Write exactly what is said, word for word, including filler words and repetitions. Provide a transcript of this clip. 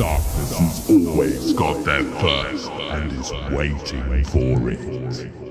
Darkness has always got there first and is waiting for it.